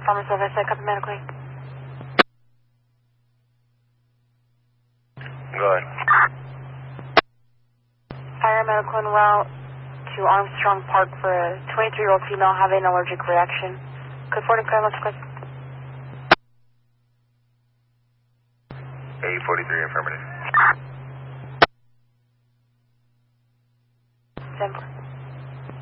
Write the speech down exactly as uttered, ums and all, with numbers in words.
Farmer Service, I copy medically. Go ahead. Fire medical en route to Armstrong Park for a twenty-three-year-old female having an allergic reaction. Code forty, clear, let's click. A forty-three, affirmative.